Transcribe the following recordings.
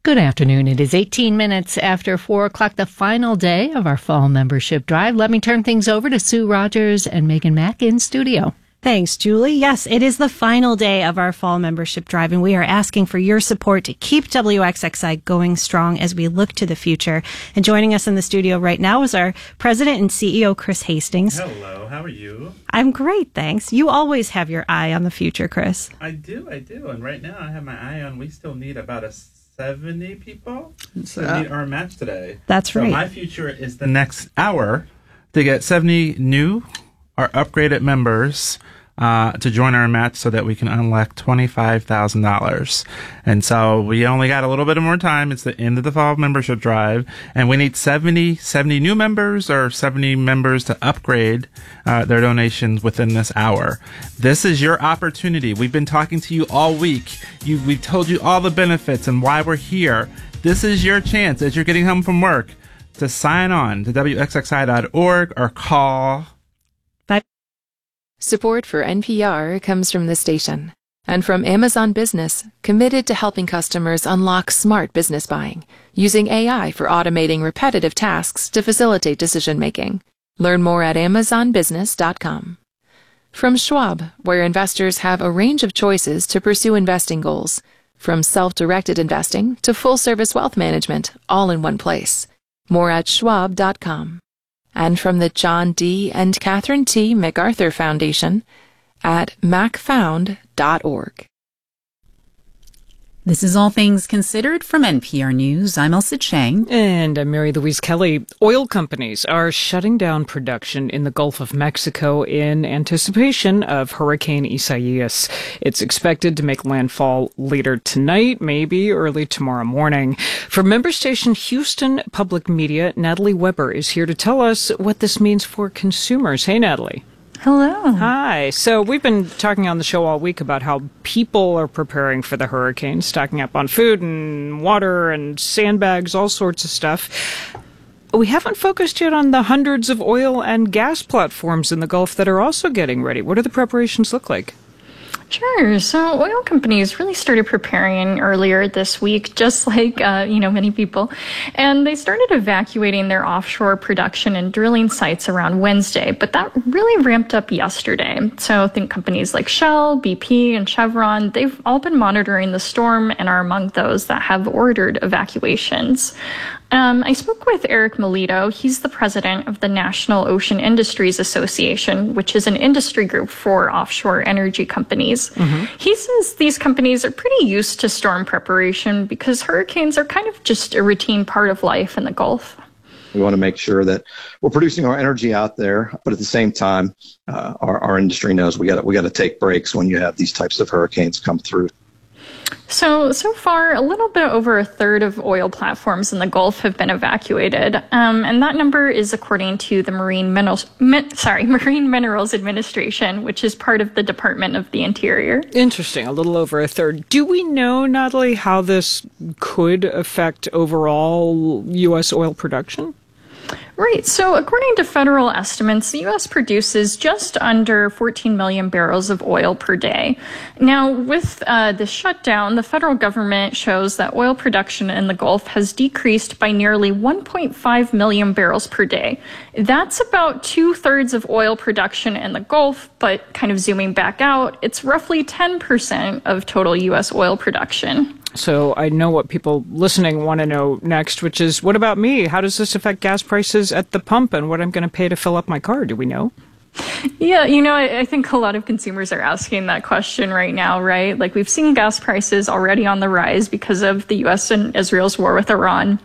Good afternoon. It is 18 minutes after 4 o'clock, the final day of our fall membership drive. Let me turn things over to Sue Rogers and Megan Mack in studio. Thanks, Julie. Yes, it is the final day of our fall membership drive, and we are asking for your support to keep WXXI going strong as we look to the future. And joining us in the studio right now is our president and CEO, Chris Hastings. Hello, how are you? I'm great, thanks. You always have your eye on the future, Chris. I do. And right now I have my eye on, we still need about 70 people to meet our match today. That's right. So my future is the next hour to get 70 new or upgraded members to join our match so that we can unlock $25,000. And so we only got a little bit more time. It's the end of the fall membership drive, and we need 70 new members or 70 members to upgrade their donations within this hour. This is your opportunity. We've been talking to you all week. We've told you all the benefits and why we're here. This is your chance as you're getting home from work to sign on to WXXI.org or call. Support for NPR comes from the station and from Amazon Business, committed to helping customers unlock smart business buying, using AI for automating repetitive tasks to facilitate decision-making. Learn more at amazonbusiness.com. From Schwab, where investors have a range of choices to pursue investing goals, from self-directed investing to full-service wealth management, all in one place. More at schwab.com. And from the John D. and Catherine T. MacArthur Foundation at macfound.org. This is All Things Considered from NPR News. I'm Elsa Chang. And I'm Mary Louise Kelly. Oil companies are shutting down production in the Gulf of Mexico in anticipation of Hurricane Isaias. It's expected to make landfall later tonight, maybe early tomorrow morning. From member station Houston Public Media, Natalie Weber is here to tell us what this means for consumers. Hey, Natalie. Hello. Hi. So we've been talking on the show all week about how people are preparing for the hurricane, stocking up on food and water and sandbags, all sorts of stuff. We haven't focused yet on the hundreds of oil and gas platforms in the Gulf that are also getting ready. What do the preparations look like? Sure. So oil companies really started preparing earlier this week, just like, many people. And they started evacuating their offshore production and drilling sites around Wednesday. But that really ramped up yesterday. So think companies like Shell, BP, and Chevron, they've all been monitoring the storm and are among those that have ordered evacuations. I spoke with Eric Melito. He's the president of the National Ocean Industries Association, which is an industry group for offshore energy companies. Mm-hmm. He says these companies are pretty used to storm preparation because hurricanes are kind of just a routine part of life in the Gulf. We want to make sure that we're producing our energy out there, but at the same time, our industry knows we got to take breaks when you have these types of hurricanes come through. So far, a little bit over a third of oil platforms in the Gulf have been evacuated, and that number is according to the Marine Minerals Administration, which is part of the Department of the Interior. Interesting, a little over a third. Do we know, Natalie, how this could affect overall U.S. oil production? Right. So according to federal estimates, the U.S. produces just under 14 million barrels of oil per day. Now, with the shutdown, the federal government shows that oil production in the Gulf has decreased by nearly 1.5 million barrels per day. That's about 2/3 of oil production in the Gulf, but kind of zooming back out, it's roughly 10% of total U.S. oil production. So I know what people listening want to know next, which is, what about me? How does this affect gas prices at the pump and what I'm going to pay to fill up my car? Do we know? Yeah, I think a lot of consumers are asking that question right now, right? Like, we've seen gas prices already on the rise because of the U.S. and Israel's war with Iran.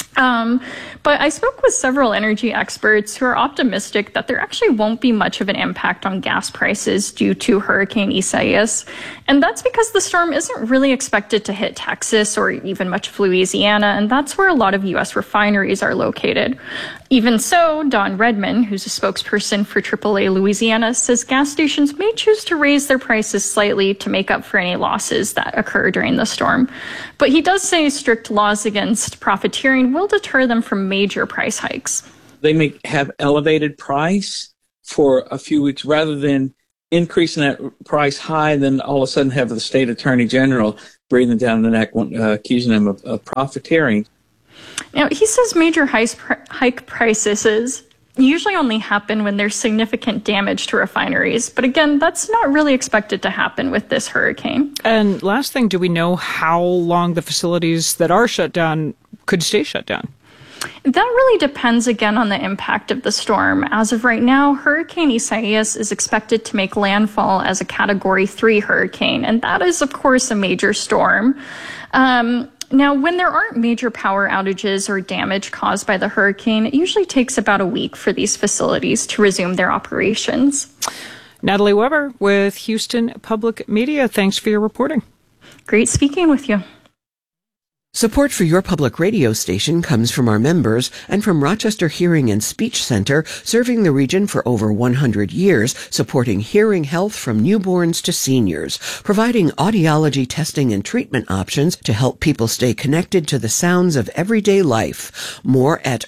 But I spoke with several energy experts who are optimistic that there actually won't be much of an impact on gas prices due to Hurricane Isaias. And that's because the storm isn't really expected to hit Texas or even much of Louisiana, and that's where a lot of U.S. refineries are located. Even so, Don Redman, who's a spokesperson for AAA Louisiana, says gas stations may choose to raise their prices slightly to make up for any losses that occur during the storm. But he does say strict laws against profiteering will deter them from major price hikes. They may have elevated price for a few weeks rather than increasing that price high, and then all of a sudden have the state attorney general breathing down the neck, accusing them of profiteering. Now, he says major hike prices usually only happen when there's significant damage to refineries. But again, that's not really expected to happen with this hurricane. And last thing, do we know how long the facilities that are shut down could stay shut down? That really depends again on the impact of the storm. As of right now, Hurricane Isaias is expected to make landfall as a Category 3 hurricane, and that is, of course, a major storm. Now, when there aren't major power outages or damage caused by the hurricane, it usually takes about a week for these facilities to resume their operations. Natalie Weber with Houston Public Media, thanks for your reporting. Great speaking with you. Support for your public radio station comes from our members and from Rochester Hearing and Speech Center, serving the region for over 100 years, supporting hearing health from newborns to seniors, providing audiology testing and treatment options to help people stay connected to the sounds of everyday life. More at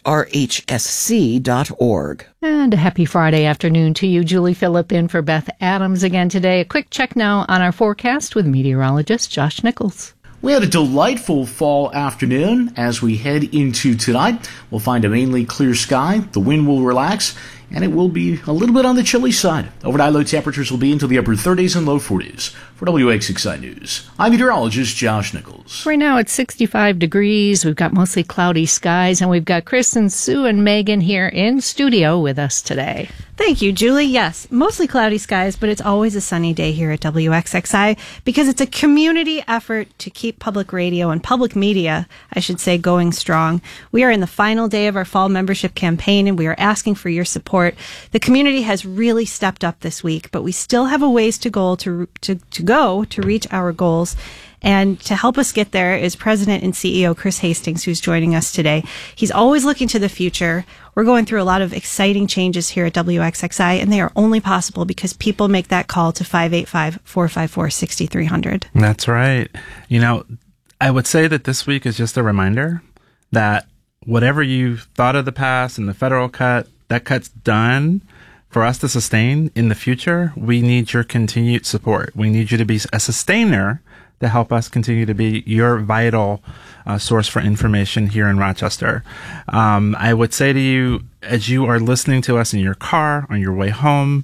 rhsc.org. And a happy Friday afternoon to you. Julie Phillip in for Beth Adams again today. A quick check now on our forecast with meteorologist Josh Nichols. We had a delightful fall afternoon. As we head into tonight, we'll find a mainly clear sky, the wind will relax, and it will be a little bit on the chilly side. Overnight low temperatures will be into the upper 30s and low 40s. For WXXI News, I'm meteorologist Josh Nichols. Right now it's 65 degrees. We've got mostly cloudy skies, and we've got Chris and Sue and Megan here in studio with us today. Thank you, Julie. Yes, mostly cloudy skies, but it's always a sunny day here at WXXI because it's a community effort to keep public radio and public media, I should say, going strong. We are in the final day of our fall membership campaign, and we are asking for your support. The community has really stepped up this week, but we still have a ways to go to reach our goals. And to help us get there is President and CEO Chris Hastings, who's joining us today. He's always looking to the future. We're going through a lot of exciting changes here at WXXI, and they are only possible because people make that call to 585-454-6300. That's right. You know, I would say that this week is just a reminder that whatever you thought of the past and the federal cut, that cut's done. For us to sustain in the future, we need your continued support. We need you to be a sustainer to help us continue to be your vital source for information here in Rochester. I would say to you, as you are listening to us in your car, on your way home,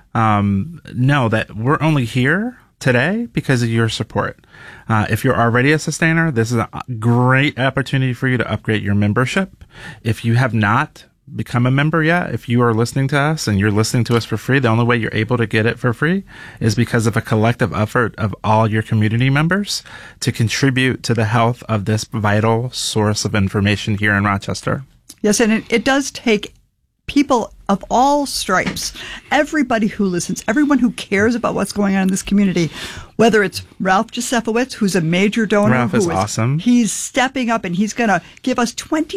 know that we're only here today because of your support. If you're already a sustainer, this is a great opportunity for you to upgrade your membership. If you have not become a member yet, if you are listening to us and you're listening to us for free, the only way you're able to get it for free is because of a collective effort of all your community members to contribute to the health of this vital source of information here in Rochester. Yes, and it does take people of all stripes, everybody who listens, everyone who cares about what's going on in this community, whether it's Ralph Josefowicz, who's a major donor. Ralph is awesome. He's stepping up and he's going to give us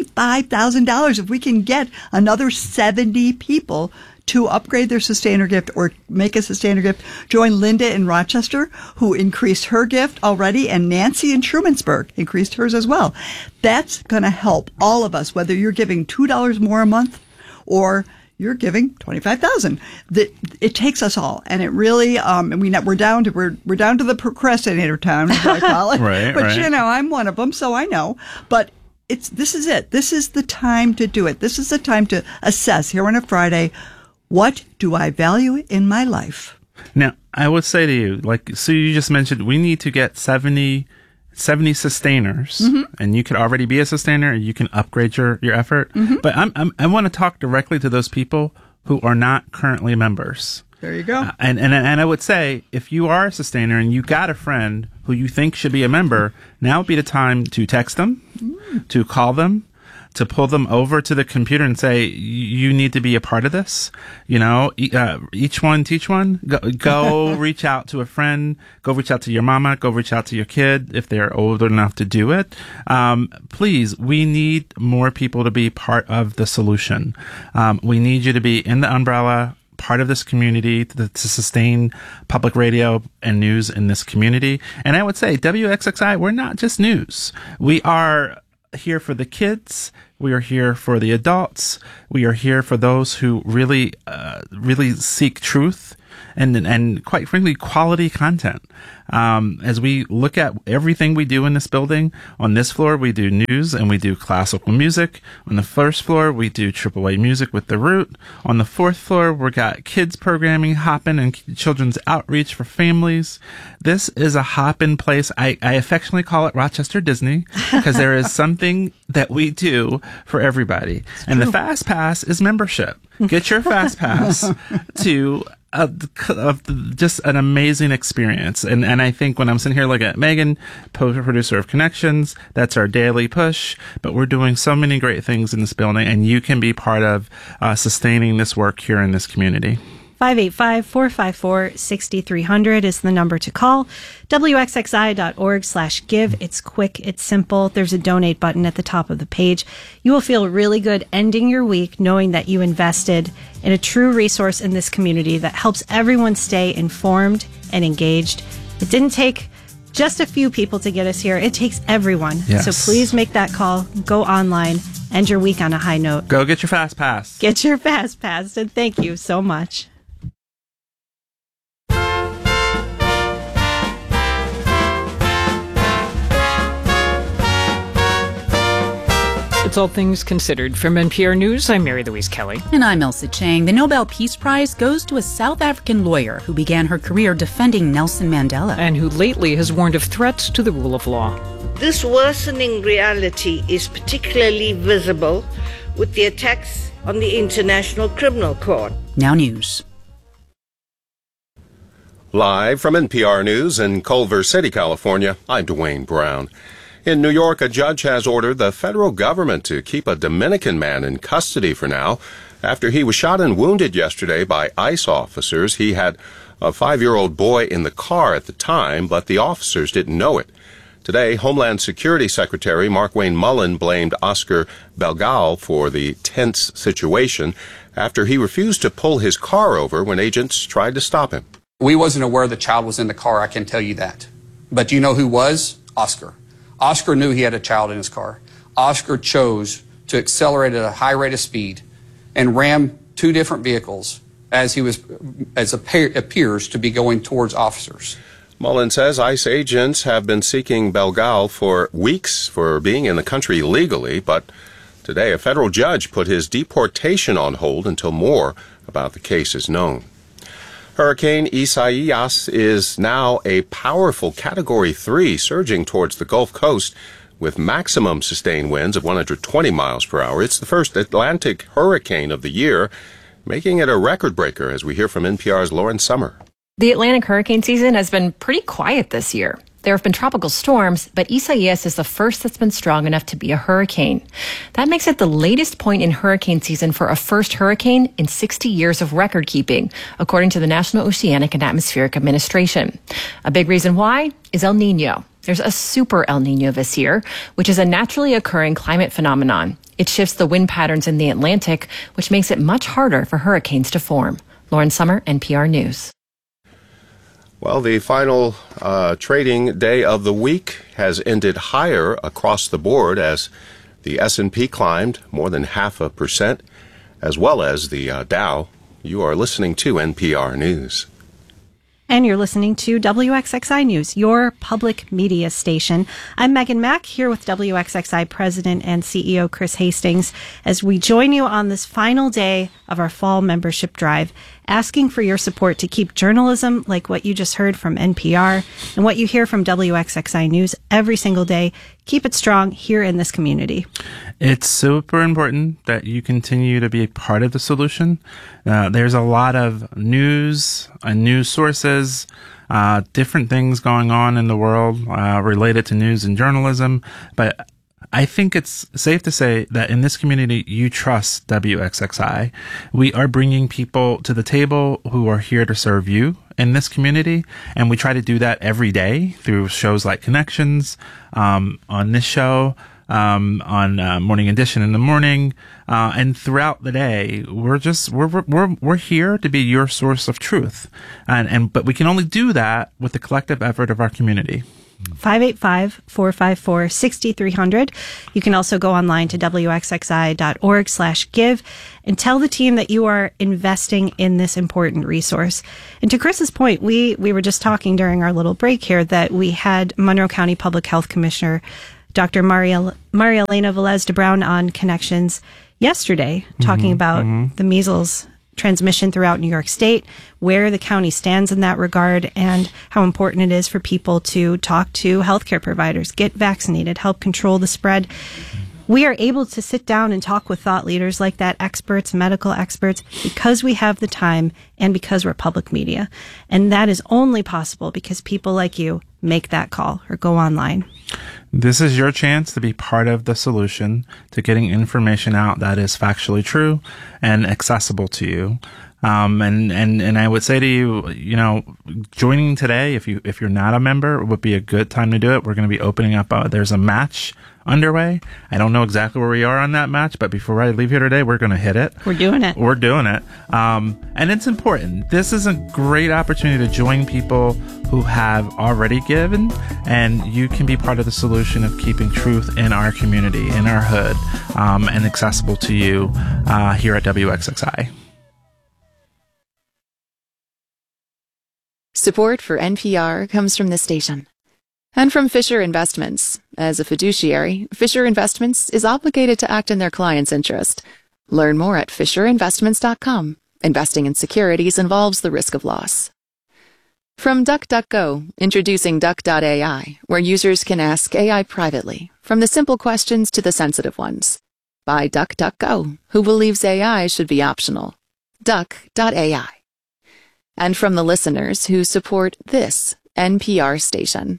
$25,000 if we can get another 70 people to upgrade their sustainer gift or make a sustainer gift. Join Linda in Rochester, who increased her gift already, and Nancy in Trumansburg increased hers as well. That's going to help all of us, whether you're giving $2 more a month or you're giving $25,000. It takes us all, and it really we're down to the procrastinator town, as I call it. Right, but right. You know, I'm one of them, so I know. But this is it. This is the time to do it. This is the time to assess here on a Friday. What do I value in my life? Now, I would say to you, like Sue, you just mentioned, we need to get 70 sustainers, and you could already be a sustainer and you can upgrade your effort. But I want to talk directly to those people who are not currently members. There you go. And I would say, if you are a sustainer and you got a friend who you think should be a member, now would be the time to text them, to call them, to pull them over to the computer and say, you need to be a part of this. You know, each one teach one. Go reach out to a friend. Go reach out to your mama. Go reach out to your kid if they're old enough to do it. Please, we need more people to be part of the solution. We need you to be in the umbrella, part of this community to sustain public radio and news in this community. And I would say, WXXI, we're not just news. We are here for the kids. We are here for the adults. We are here for those who really seek truth. and quite frankly, quality content. As we look at everything we do in this building, on this floor, we do news and we do classical music. On the first floor, we do AAA music with The Root. On the fourth floor, we got kids programming, hopping, and children's outreach for families. This is a hop-in place. I affectionately call it Rochester Disney because there is something that we do for everybody. And the Fast Pass is membership. Get your Fast Pass to just an amazing experience. And I think when I'm sitting here looking at Megan, producer of Connections, that's our daily push. But we're doing so many great things in this building, and you can be part of sustaining this work here in this community. 585-454-6300 is the number to call. WXXI.org/give. It's quick. It's simple. There's a donate button at the top of the page. You will feel really good ending your week knowing that you invested in a true resource in this community that helps everyone stay informed and engaged. It didn't take just a few people to get us here. It takes everyone. Yes. So please make that call. Go online. End your week on a high note. Go get your Fast Pass. Get your Fast Pass. And thank you so much. It's All Things Considered. From NPR News, I'm Mary Louise Kelly. And I'm Elsa Chang. The Nobel Peace Prize goes to a South African lawyer who began her career defending Nelson Mandela. And who lately has warned of threats to the rule of law. This worsening reality is particularly visible with the attacks on the International Criminal Court. Now news. Live from NPR News in Culver City, California, I'm Dwayne Brown. In New York, a judge has ordered the federal government to keep a Dominican man in custody for now after he was shot and wounded yesterday by ICE officers. He had a 5-year-old boy in the car at the time, but the officers didn't know it. Today, Homeland Security Secretary Markwayne Mullin blamed Oscar Belgal for the tense situation after he refused to pull his car over when agents tried to stop him. We wasn't aware the child was in the car, I can tell you that. But you know who was? Oscar. Oscar knew he had a child in his car. Oscar chose to accelerate at a high rate of speed and ram 2 different vehicles as appears to be going towards officers. Mullin says ICE agents have been seeking Belgal for weeks for being in the country illegally, but today a federal judge put his deportation on hold until more about the case is known. Hurricane Isaias is now a powerful Category 3 surging towards the Gulf Coast with maximum sustained winds of 120 miles per hour. It's the first Atlantic hurricane of the year, making it a record breaker, as we hear from NPR's Lauren Summer. The Atlantic hurricane season has been pretty quiet this year. There have been tropical storms, but Isaias is the first that's been strong enough to be a hurricane. That makes it the latest point in hurricane season for a first hurricane in 60 years of record keeping, according to the National Oceanic and Atmospheric Administration. A big reason why is El Nino. There's a super El Nino this year, which is a naturally occurring climate phenomenon. It shifts the wind patterns in the Atlantic, which makes it much harder for hurricanes to form. Lauren Summer, NPR News. Well, the final trading day of the week has ended higher across the board as the S&P climbed more than 0.5%, as well as the Dow. You are listening to NPR News. And you're listening to WXXI News, your public media station. I'm Megan Mack here with WXXI President and CEO Chris Hastings as we join you on this final day of our fall membership drive, asking for your support to keep journalism like what you just heard from NPR and what you hear from WXXI News every single day. Keep it strong here in this community. It's super important that you continue to be a part of the solution. There's a lot of news and news sources, different things going on in the world related to news and journalism, but I think it's safe to say that in this community, you trust WXXI. We are bringing people to the table who are here to serve you in this community, and we try to do that every day through shows like Connections, on this show, on Morning Edition in the morning, and throughout the day. We're here to be your source of truth, but we can only do that with the collective effort of our community. 585-454-6300. You can also go online to wxxi.org/give and tell the team that you are investing in this important resource. And to Chris's point, we were just talking during our little break here that we had Monroe County Public Health Commissioner Dr. Maria Elena Velez de Brown on Connections yesterday, talking about the measles transmission throughout New York State, where the county stands in that regard, and how important it is for people to talk to healthcare providers, get vaccinated, help control the spread. We are able to sit down and talk with thought leaders like that, experts, medical experts, because we have the time and because we're public media. And that is only possible because people like you make that call or go online. This is your chance to be part of the solution to getting information out that is factually true and accessible to you. And I would say to you, joining today, if you're not a member, would be a good time to do it. We're going to be opening up. There's a match underway. I don't know exactly where we are on that match, but before I leave here today, we're going to hit it. We're doing it. And it's important. This is a great opportunity to join people who have already given, and you can be part of the solution of keeping truth in our community, in our hood, and accessible to you here at WXXI. Support for NPR comes from this station and from Fisher Investments. As a fiduciary, Fisher Investments is obligated to act in their client's interest. Learn more at FisherInvestments.com. Investing in securities involves the risk of loss. From DuckDuckGo, introducing Duck.ai, where users can ask AI privately, from the simple questions to the sensitive ones. By DuckDuckGo, who believes AI should be optional. Duck.ai. And from the listeners who support this NPR station.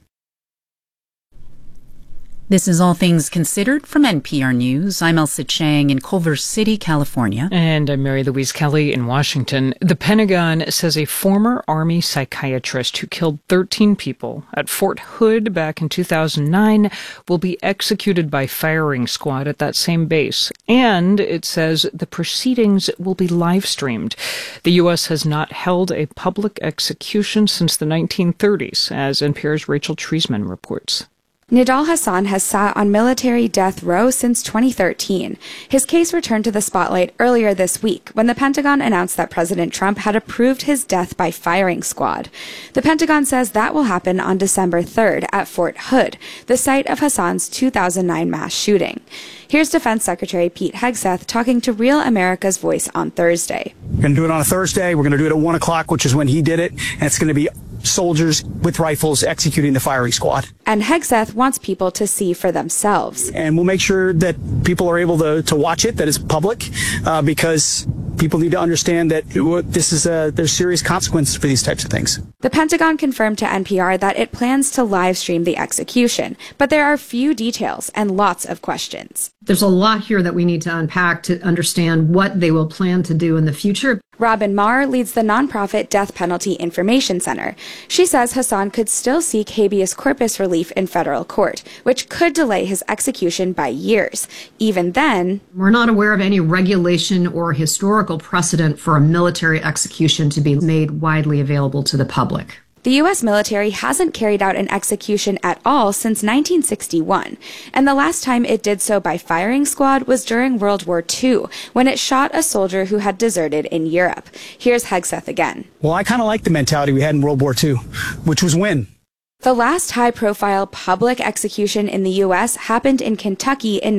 This is All Things Considered from NPR News. I'm Elsa Chang in Culver City, California. And I'm Mary Louise Kelly in Washington. The Pentagon says a former Army psychiatrist who killed 13 people at Fort Hood back in 2009 will be executed by firing squad at that same base. And it says the proceedings will be live streamed. The U.S. has not held a public execution since the 1930s, as NPR's Rachel Treisman reports. Nidal Hasan has sat on military death row since 2013. His case returned to the spotlight earlier this week when the Pentagon announced that President Trump had approved his death by firing squad. The Pentagon says that will happen on December 3rd at Fort Hood, the site of Hasan's 2009 mass shooting. Here's Defense Secretary Pete Hegseth talking to Real America's Voice on Thursday. We're going to do it on a Thursday. We're going to do it at 1 o'clock, which is when he did it. And it's going to be soldiers with rifles executing the firing squad. And Hegseth wants people to see for themselves. And we'll make sure that people are able to watch it, that it's public, because people need to understand that there's serious consequences for these types of things. The Pentagon confirmed to NPR that it plans to live stream the execution, but there are few details and lots of questions. There's a lot here that we need to unpack to understand what they will plan to do in the future. Robin Marr leads the nonprofit Death Penalty Information Center. She says Hasan could still seek habeas corpus relief in federal court, which could delay his execution by years. Even then, we're not aware of any regulation or historical precedent for a military execution to be made widely available to the public. The U.S. military hasn't carried out an execution at all since 1961, and the last time it did so by firing squad was during World War II, when it shot a soldier who had deserted in Europe. Here's Hegseth again. Well, I kind of like the mentality we had in World War II, which was win. The last high-profile public execution in the U.S. happened in Kentucky in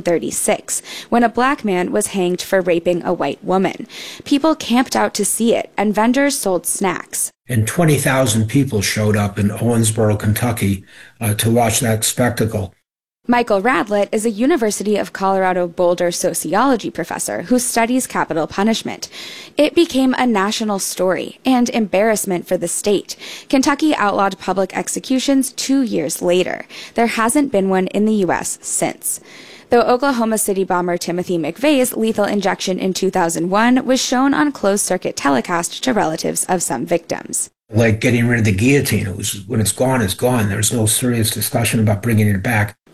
1936, when a black man was hanged for raping a white woman. People camped out to see it, and vendors sold snacks. And 20,000 people showed up in Owensboro, Kentucky, to watch that spectacle. Michael Radlett is a University of Colorado Boulder sociology professor who studies capital punishment. It became a national story and embarrassment for the state. Kentucky outlawed public executions 2 years later. There hasn't been one in the U.S. since. Though Oklahoma City bomber Timothy McVeigh's lethal injection in 2001 was shown on closed-circuit telecast to relatives of some victims. Like getting rid of the guillotine, when it's gone, it's gone. There's no serious discussion about bringing it back.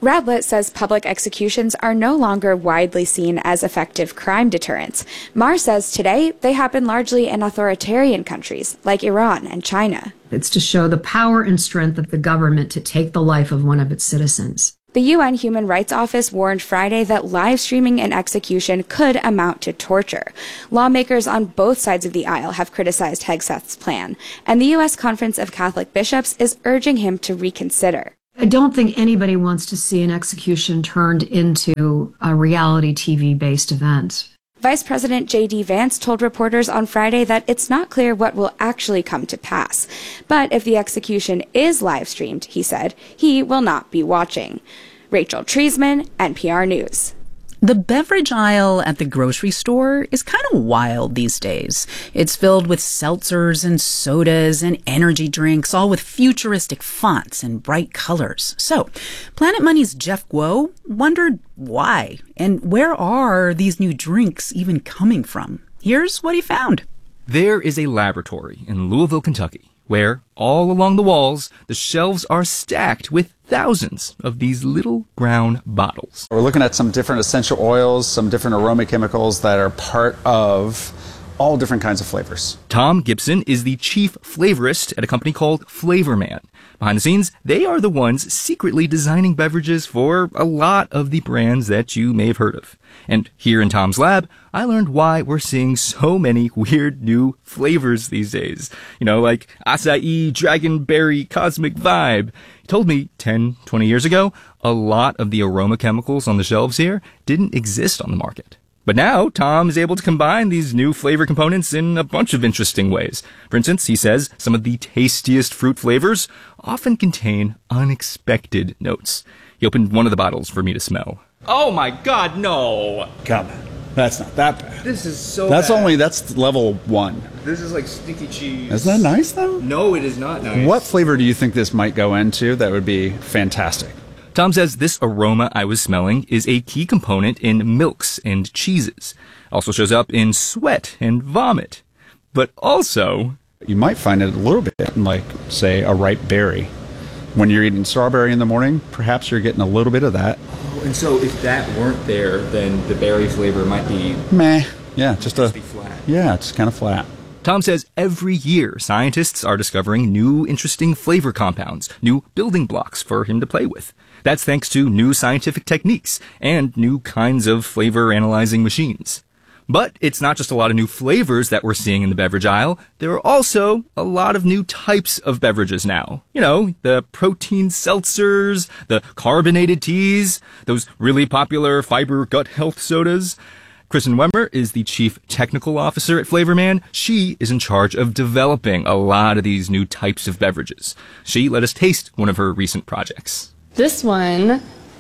Radlett says public executions are no longer widely seen as effective crime deterrents. Marr says today they happen largely in authoritarian countries like Iran and China. It's to show the power and strength of the government to take the life of one of its citizens. The UN Human Rights Office warned Friday that live streaming an execution could amount to torture. Lawmakers on both sides of the aisle have criticized Hegseth's plan, and the U.S. Conference of Catholic Bishops is urging him to reconsider. I don't think anybody wants to see an execution turned into a reality TV-based event. Vice President J.D. Vance told reporters on Friday that it's not clear what will actually come to pass. But if the execution is live-streamed, he said, he will not be watching. Rachel Treisman, NPR News. The beverage aisle at the grocery store is kind of wild these days. It's filled with seltzers and sodas and energy drinks, all with futuristic fonts and bright colors. So, Planet Money's Jeff Guo wondered why and where are these new drinks even coming from? Here's what he found. There is a laboratory in Louisville, Kentucky, where all along the walls, the shelves are stacked with thousands of these little brown bottles. We're looking at some different essential oils, some different aroma chemicals that are part of all different kinds of flavors. Tom Gibson is the chief flavorist at a company called Flavor Man. Behind the scenes, they are the ones secretly designing beverages for a lot of the brands that you may have heard of. And here in Tom's lab, I learned why we're seeing so many weird new flavors these days. You know, like acai, dragonberry, cosmic vibe. He told me 10, 20 years ago, a lot of the aroma chemicals on the shelves here didn't exist on the market. But now, Tom is able to combine these new flavor components in a bunch of interesting ways. For instance, he says some of the tastiest fruit flavors often contain unexpected notes. He opened one of the bottles for me to smell. Oh my God, no! Come on. That's not that bad. This is so That's bad. That's level 1. This is like sticky cheese. Isn't that nice, though? No, it is not nice. What flavor do you think this might go into that would be fantastic? Tom says this aroma I was smelling is a key component in milks and cheeses. Also shows up in sweat and vomit. But also, you might find it a little bit in, like, say, a ripe berry. When you're eating strawberry in the morning, perhaps you're getting a little bit of that. Oh, and so if that weren't there, then the berry flavor might be... meh. Yeah, just be flat. Yeah, it's kind of flat. Tom says every year scientists are discovering new interesting flavor compounds, new building blocks for him to play with. That's thanks to new scientific techniques and new kinds of flavor analyzing machines. But it's not just a lot of new flavors that we're seeing in the beverage aisle. There are also a lot of new types of beverages now. You know, the protein seltzers, the carbonated teas, those really popular fiber gut health sodas. Kristen Wemmer is the chief technical officer at Flavor Man. She is in charge of developing a lot of these new types of beverages. She let us taste one of her recent projects. This one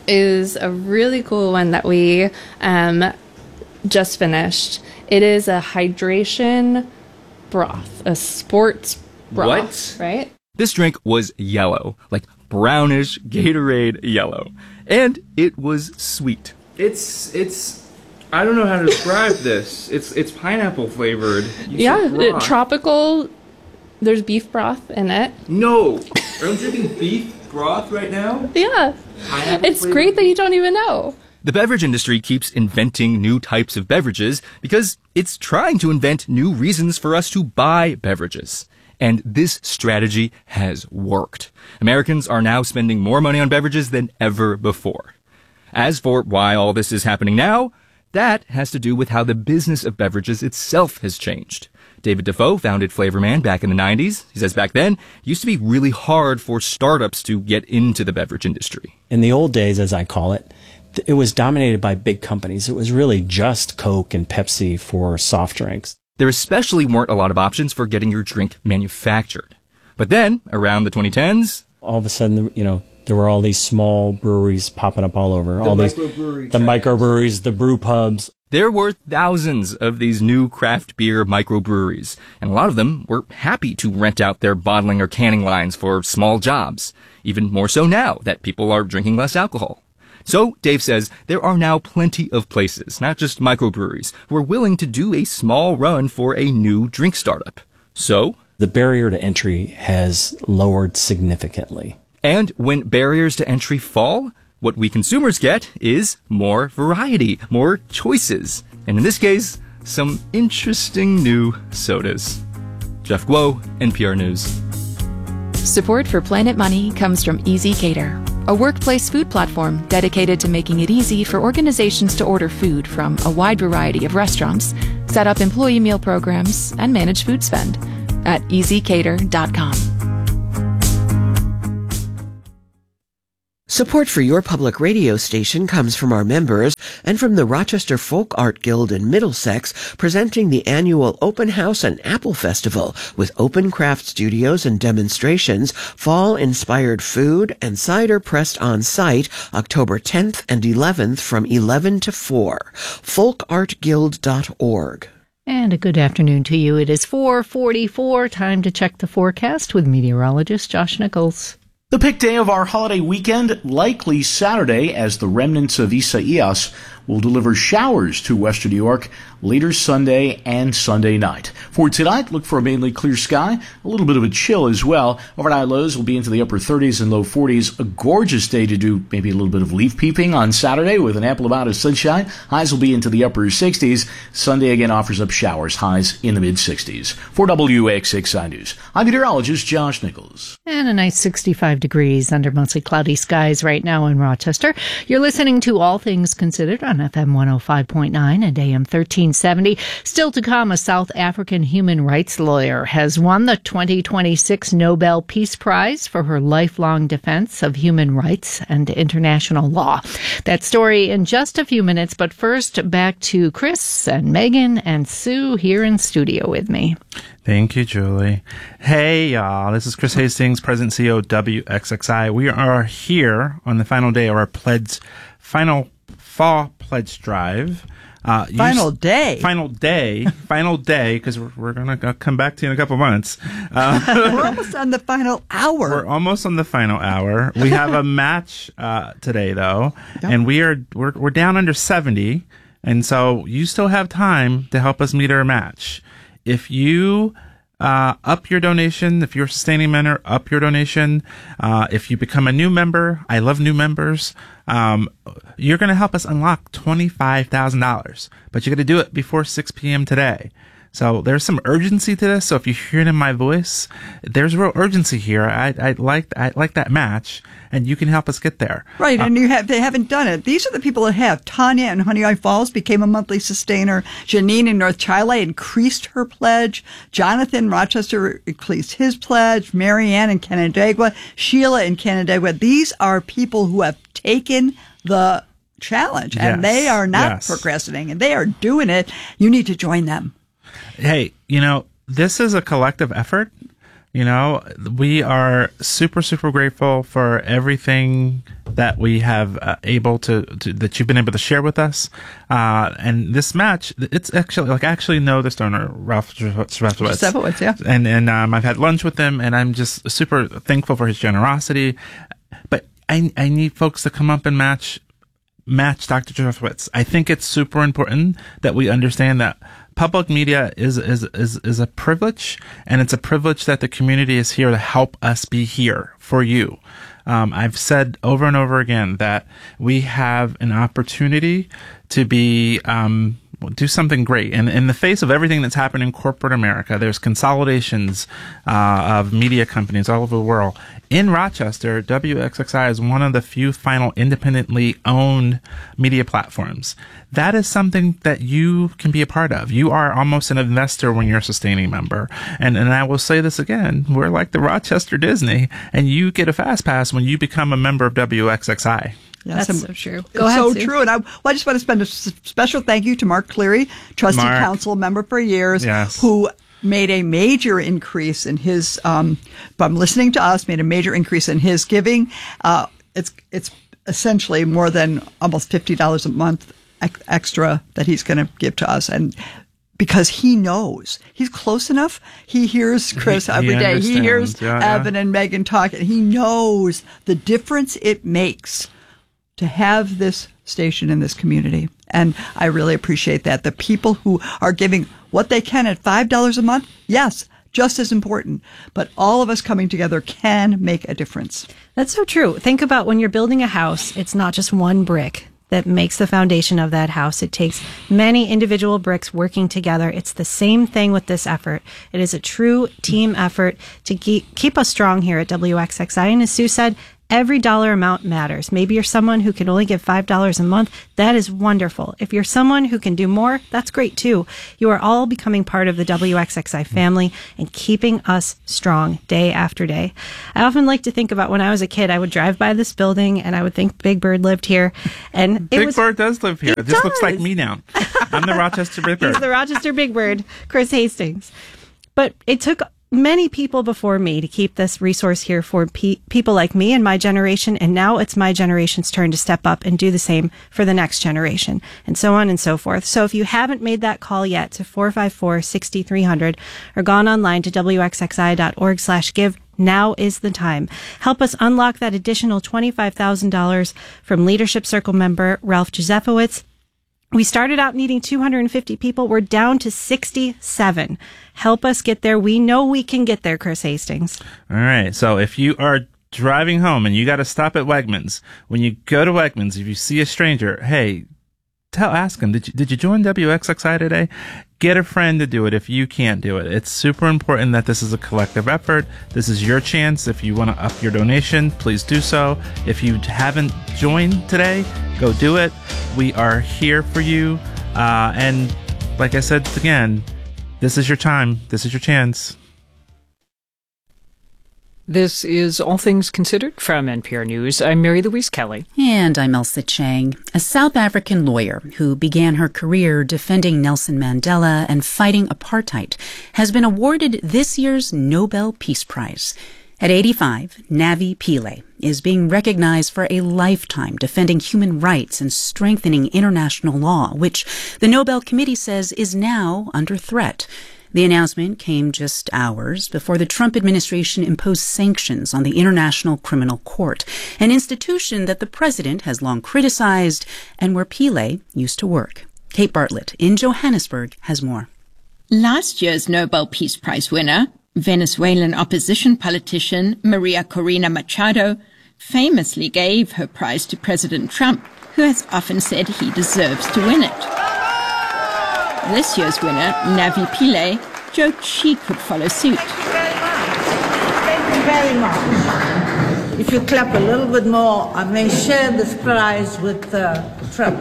is a really cool one that we just finished. It is a hydration broth, a sports broth. What? Right? This drink was yellow, like brownish Gatorade yellow. And it was sweet. It's I don't know how to describe this. It's pineapple flavored. Tropical. There's beef broth in it. No. I'm drinking beef broth right now? Yeah. It's great that you don't even know. The beverage industry keeps inventing new types of beverages because it's trying to invent new reasons for us to buy beverages. And this strategy has worked. Americans are now spending more money on beverages than ever before. As for why all this is happening now, that has to do with how the business of beverages itself has changed. David Defoe founded Flavor Man back in the 90s. He says back then, it used to be really hard for startups to get into the beverage industry. In the old days, as I call it, it was dominated by big companies. It was really just Coke and Pepsi for soft drinks. There especially weren't a lot of options for getting your drink manufactured. But then, around the 2010s... all of a sudden, there were all these small breweries popping up all over. The microbreweries, the brew pubs. There were thousands of these new craft beer microbreweries, and a lot of them were happy to rent out their bottling or canning lines for small jobs, even more so now that people are drinking less alcohol. So, Dave says, there are now plenty of places, not just microbreweries, who are willing to do a small run for a new drink startup. So, the barrier to entry has lowered significantly. And when barriers to entry fall, What we consumers get is more variety, more choices, and in this case, some interesting new sodas. Jeff Guo, NPR News. Support for Planet Money comes from Easy Cater, a workplace food platform dedicated to making it easy for organizations to order food from a wide variety of restaurants, set up employee meal programs, and manage food spend at easycater.com. Support for your public radio station comes from our members and from the Rochester Folk Art Guild in Middlesex, presenting the annual Open House and Apple Festival with open craft studios and demonstrations, fall-inspired food, and cider pressed on site October 10th and 11th from 11 to 4. folkartguild.org. And a good afternoon to you. It is 4:44. Time to check the forecast with meteorologist Josh Nichols. The pick day of our holiday weekend, likely Saturday, as the remnants of Isaias will deliver showers to western New York later Sunday and Sunday night. For tonight, look for a mainly clear sky, a little bit of a chill as well. Overnight lows will be into the upper 30s and low 40s. A gorgeous day to do maybe a little bit of leaf peeping on Saturday with an ample amount of sunshine. Highs will be into the upper 60s. Sunday again offers up showers, highs in the mid-60s. For WXXI News, I'm meteorologist Josh Nichols. And a nice 65 degrees under mostly cloudy skies right now in Rochester. You're listening to All Things Considered on FM 105.9 and AM 1370. Still to come, a South African human rights lawyer has won the 2026 Nobel Peace Prize for her lifelong defense of human rights and international law. That story in just a few minutes, but first back to Chris and Megan and Sue here in studio with me. Thank you, Julie. Hey, y'all. This is Chris Hastings, President and CEO of WXXI. We are here on the final day of our final fall pledge drive. Final day, because we're going to come back to you in a couple months. We're almost on the final hour. We have a match today, though, and we're down under 70, and so you still have time to help us meet our match. If you up your donation, if you're a sustaining member, up your donation. If you become a new member, I love new members. You're going to help us unlock $25,000, but you're going to do it before 6 p.m. today. So there's some urgency to this. So if you hear it in my voice, there's real urgency here. I like that match, and you can help us get there. Right, and they haven't done it. These are the people that have. Tanya in Honeoye Falls became a monthly sustainer. Janine in North Chile increased her pledge. Jonathan in Rochester increased his pledge. Marianne in Canandaigua. Sheila in Canandaigua. These are people who have taken the challenge, and they are not procrastinating, and they are doing it. You need to join them. Hey, this is a collective effort. We are super, super grateful for everything that we have that you've been able to share with us. And this match, it's actually, I actually know this donor, Ralph Shevowitz, yeah. And I've had lunch with him, and I'm just super thankful for his generosity. But I need folks to come up and match Dr. Shevowitz. I think it's super important that we understand that public media is a privilege, and it's a privilege that the community is here to help us be here for you. I've said over and over again that we have an opportunity to do something great. And in the face of everything that's happened in corporate America, there's consolidations of media companies all over the world. In Rochester, WXXI is one of the few final independently owned media platforms. That is something that you can be a part of. You are almost an investor when you're a sustaining member. And I will say this again, we're like the Rochester Disney, and you get a fast pass when you become a member of WXXI. Yes, that's so true. Go ahead, Sue. True. And I just want to spend a special thank you to Mark Cleary, trustee council member for years, who made a major increase in his, from listening to us, made a major increase in his giving. It's essentially more than almost $50 a month extra that he's going to give to us. And because he knows he's close enough, he hears Chris every day. He hears Evan and Megan talk, and he knows the difference it makes to have this station in this community. And I really appreciate that. The people who are giving what they can at $5 a month, yes, just as important. But all of us coming together can make a difference. That's so true. Think about when you're building a house, it's not just one brick that makes the foundation of that house. It takes many individual bricks working together. It's the same thing with this effort. It is a true team effort to keep us strong here at WXXI. And as Sue said, every dollar amount matters. Maybe you're someone who can only give $5 a month. That is wonderful. If you're someone who can do more, that's great too. You are all becoming part of the WXXI family and keeping us strong day after day. I often like to think about when I was a kid, I would drive by this building and I would think Big Bird lived here. And Big Bird does live here. This looks like me now. I'm the Rochester Big Bird. He's the Rochester Big Bird, Chris Hastings. But it took many people before me to keep this resource here for people like me and my generation, and now it's my generation's turn to step up and do the same for the next generation, and so on and so forth. So if you haven't made that call yet to 454-6300 or gone online to wxxi.org/give, now is the time. Help us unlock that additional $25,000 from Leadership Circle member Ralph Josefowitz. We started out needing 250 people. We're down to 67. Help us get there. We know we can get there, Chris Hastings. All right. So if you are driving home and you got to stop at Wegmans, when you go to Wegmans, if you see a stranger, hey, ask them, did you join WXXI today? Get a friend to do it if you can't do it. It's super important that this is a collective effort. This is your chance. If you want to up your donation, please do so. If you haven't joined today, go do it. We are here for you. And like I said again, this is your time. This is your chance. This is All Things Considered from NPR News. I'm Mary Louise Kelly. And I'm Elsa Chang, a South African lawyer who began her career defending Nelson Mandela and fighting apartheid, has been awarded this year's Nobel Peace Prize. At 85, Navi Pillay is being recognized for a lifetime defending human rights and strengthening international law, which the Nobel Committee says is now under threat. The announcement came just hours before the Trump administration imposed sanctions on the International Criminal Court, an institution that the president has long criticized and where Pillay used to work. Kate Bartlett in Johannesburg has more. Last year's Nobel Peace Prize winner, Venezuelan opposition politician Maria Corina Machado, famously gave her prize to President Trump, who has often said he deserves to win it. This year's winner, Navi Pillay, joked she could follow suit. Thank you very much. If you clap a little bit more, I may share this prize with Trump.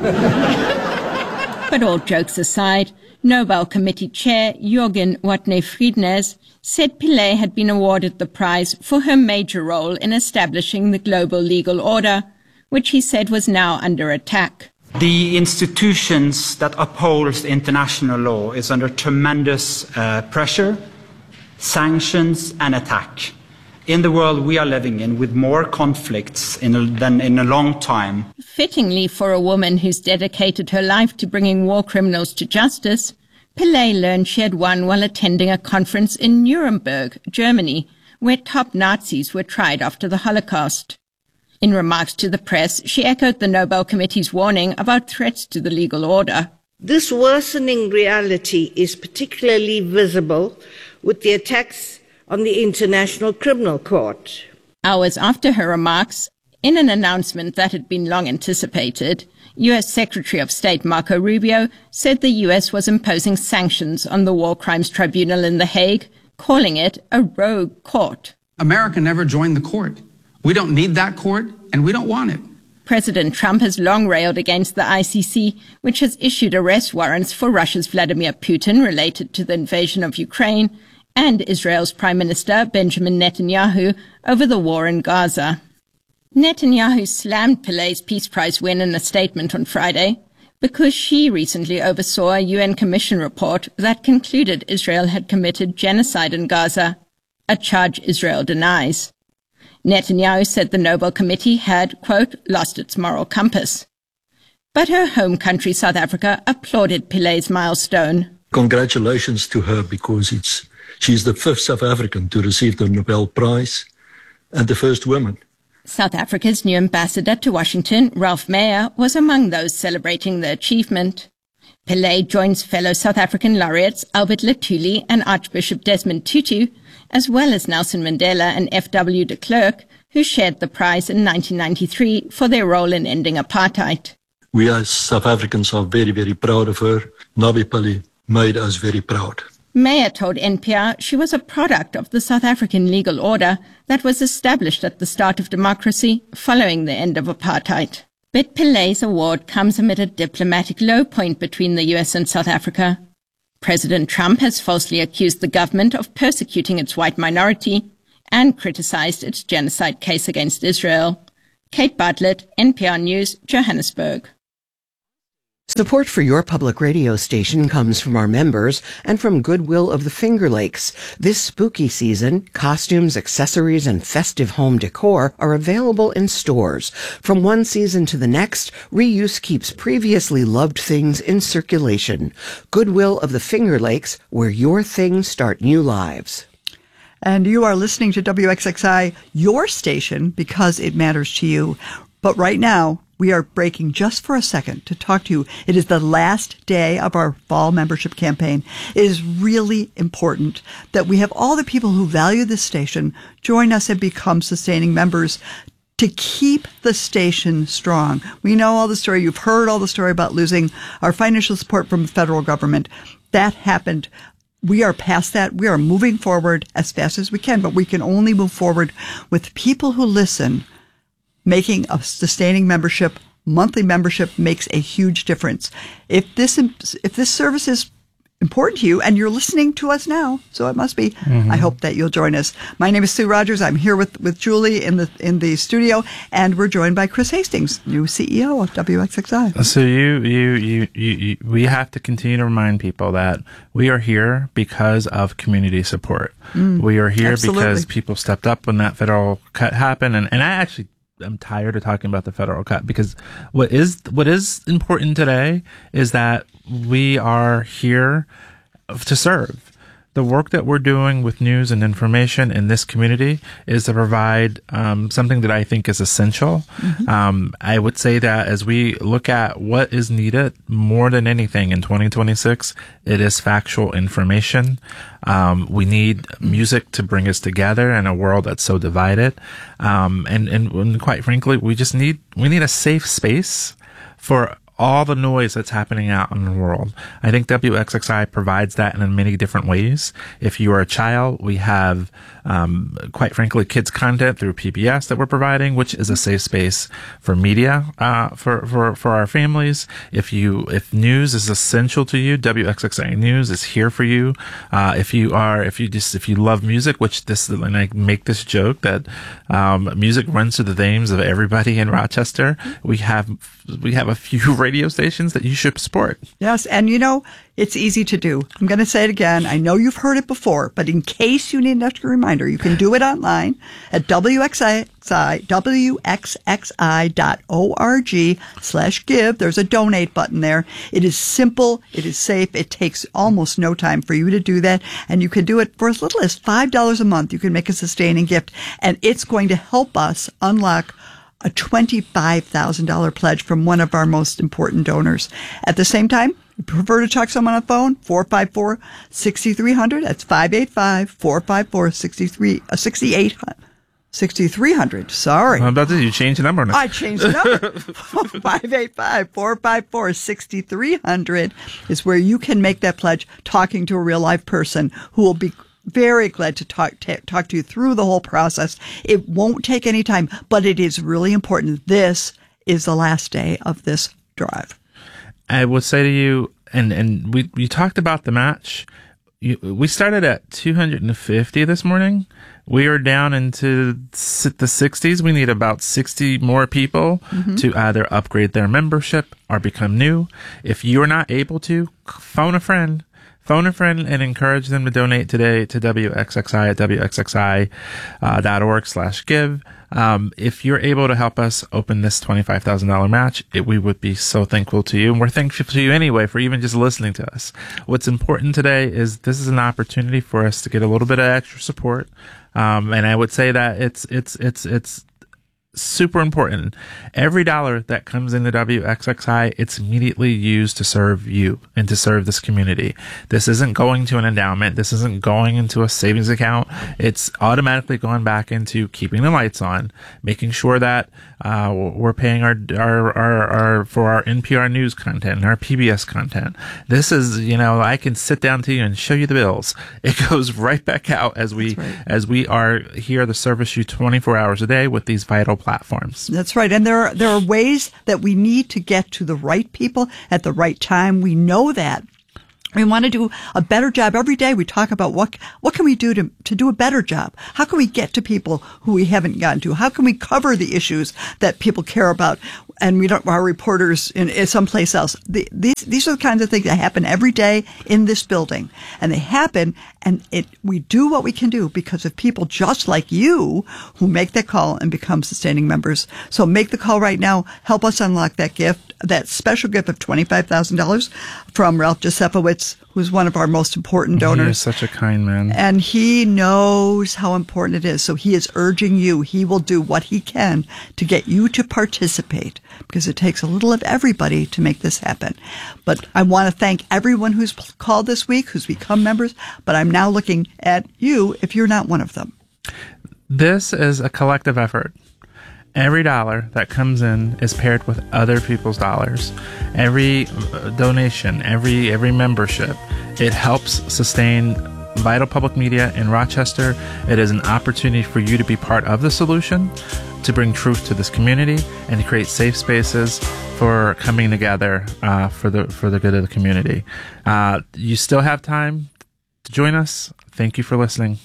But all jokes aside, Nobel Committee Chair Jürgen Watne-Friednes said Pillay had been awarded the prize for her major role in establishing the global legal order, which he said was now under attack. The institutions that uphold international law is under tremendous pressure, sanctions and attack. In the world we are living in, with more conflicts than in a long time. Fittingly for a woman who's dedicated her life to bringing war criminals to justice, Pillay learned she had won while attending a conference in Nuremberg, Germany, where top Nazis were tried after the Holocaust. In remarks to the press, she echoed the Nobel Committee's warning about threats to the legal order. This worsening reality is particularly visible with the attacks on the International Criminal Court. Hours after her remarks, in an announcement that had been long anticipated, U.S. Secretary of State Marco Rubio said the U.S. was imposing sanctions on the War Crimes Tribunal in The Hague, calling it a rogue court. America never joined the court. We don't need that court, and we don't want it. President Trump has long railed against the ICC, which has issued arrest warrants for Russia's Vladimir Putin related to the invasion of Ukraine, and Israel's Prime Minister Benjamin Netanyahu over the war in Gaza. Netanyahu slammed Pillay's Peace Prize win in a statement on Friday because she recently oversaw a UN Commission report that concluded Israel had committed genocide in Gaza, a charge Israel denies. Netanyahu said the Nobel Committee had, quote, lost its moral compass. But her home country, South Africa, applauded Pillay's milestone. Congratulations to her because she's the fifth South African to receive the Nobel Prize and the first woman. South Africa's new ambassador to Washington, Ralph Meyer, was among those celebrating the achievement. Pillay joins fellow South African laureates Albert Luthuli and Archbishop Desmond Tutu, as well as Nelson Mandela and F.W. de Klerk, who shared the prize in 1993 for their role in ending apartheid. We as South Africans are very, very proud of her. Nabi Pillay made us very proud. Meyer told NPR she was a product of the South African legal order that was established at the start of democracy following the end of apartheid. But Pillay's award comes amid a diplomatic low point between the US and South Africa. President Trump has falsely accused the government of persecuting its white minority and criticized its genocide case against Israel. Kate Bartlett, NPR News, Johannesburg. Support for your public radio station comes from our members and from Goodwill of the Finger Lakes. This spooky season, costumes, accessories, and festive home decor are available in stores. From one season to the next, reuse keeps previously loved things in circulation. Goodwill of the Finger Lakes, where your things start new lives. And you are listening to WXXI, your station, because it matters to you. But right now, we are breaking just for a second to talk to you. It is the last day of our fall membership campaign. It is really important that we have all the people who value this station join us and become sustaining members to keep the station strong. We know all the story. You've heard all the story about losing our financial support from the federal government. That happened. We are past that. We are moving forward as fast as we can, but we can only move forward with people who listen. Making a sustaining membership, monthly membership, makes a huge difference. If this service is important to you, and you're listening to us now, so it must be, I hope that you'll join us. My name is Sue Rogers. I'm here with Julie in the studio, and we're joined by Chris Hastings, new CEO of WXXI. So we have to continue to remind people that we are here because of community support. We are here because people stepped up when that federal cut happened, and I'm tired of talking about the federal cut, because what is important today is that we are here to serve. The work that we're doing with news and information in this community is to provide something that I think is essential. I would say that as we look at what is needed more than anything in 2026, it is factual information. We need music to bring us together in a world that's so divided. And quite frankly, we need a safe space for all the noise that's happening out in the world. I think WXXI provides that in many different ways. If you are a child, we have, quite frankly, kids content through PBS that we're providing, which is a safe space for media, for our families. If news is essential to you, WXXI News is here for you. If you love music, and I make this joke that, music runs through the veins of everybody in Rochester. We have a few radio stations that you should support. Yes, and it's easy to do. I'm going to say it again. I know you've heard it before, but in case you need an extra reminder, you can do it online at WXXI.org/give. There's a donate button there. It is simple. It is safe. It takes almost no time for you to do that. And you can do it for as little as $5 a month. You can make a sustaining gift, and it's going to help us unlock a $25,000 pledge from one of our most important donors. At the same time, if you prefer to talk to someone on the phone, 454-6300. That's 585-454-6300. Sorry. I'm about to you change the number now. I changed the number. 585-454-6300 is where you can make that pledge talking to a real live person who will be very glad to talk to you through the whole process. It won't take any time, but it is really important. This is the last day of this drive. I would say to you, and we talked about the match. We started at 250 this morning. We are down into the 60s. We need about 60 more people to either upgrade their membership or become new. If you're not able to, phone a friend and encourage them to donate today to WXXI at WXXI.org/give. If you're able to help us open this $25,000 match, we would be so thankful to you. And we're thankful to you anyway for even just listening to us. What's important today is this is an opportunity for us to get a little bit of extra support. And I would say that it's super important. Every dollar that comes into WXXI, it's immediately used to serve you and to serve this community. This isn't going to an endowment. This isn't going into a savings account. It's automatically going back into keeping the lights on, making sure that we're paying our for our NPR news content and our PBS content. This is, I can sit down to you and show you the bills. It goes right back out as we are here to service you 24 hours a day with these vital platforms. That's right. And there are ways that we need to get to the right people at the right time. We know that. We want to do a better job every day. We talk about what can we do to do a better job? How can we get to people who we haven't gotten to? How can we cover the issues that people care about and we don't, our reporters in someplace else? These are the kinds of things that happen every day in this building, and they happen, and we do what we can do because of people just like you who make that call and become sustaining members. So make the call right now. Help us unlock that gift, that special gift of $25,000 from Ralph Josefowitz, who's one of our most important donors. He is such a kind man. And he knows how important it is. So he is urging you. He will do what he can to get you to participate, because it takes a little of everybody to make this happen. But I want to thank everyone who's called this week, who's become members. But I'm now looking at you if you're not one of them. This is a collective effort. Every dollar that comes in is paired with other people's dollars. Every donation, every membership, it helps sustain vital public media in Rochester. It is an opportunity for you to be part of the solution, to bring truth to this community, and to create safe spaces for coming together for the good of the community. You still have time to join us. Thank you for listening.